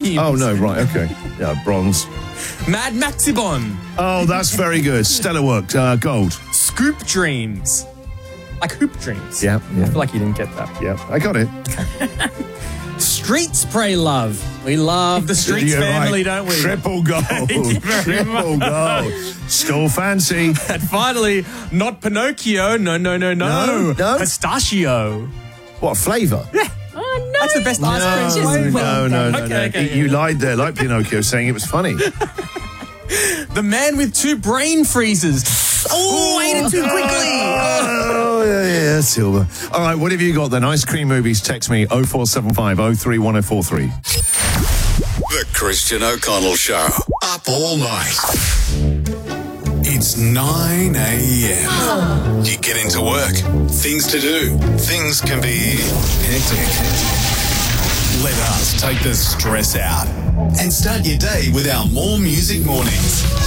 teams. Oh, no, right, okay. Yeah, bronze. Mad Maxibon. Oh, that's very good. Stellar work. Gold. Scoop Dreams. Like Hoop Dreams. Yeah. I feel like you didn't get that. Yeah, I got it. Streets Pray Love. We love the Streets You're family, right. don't we? Triple gold. Triple gold. Still fancy. And finally, not Pinocchio. No. Pistachio. What, flavour? Yeah. Oh, no. That's the best ice cream. No. Okay. You lied there, like Pinocchio, saying it was funny. The man with 2 brain freezes. Oh, ate it too quickly. Oh, yeah, Silver. All right, what have you got then? Ice cream movies, text me 0475 031043. The Christian O'Connell Show. Up all night. It's 9 a.m. You get into work. Things to do. Things can be hectic. Let us take the stress out and start your day with our More Music Mornings.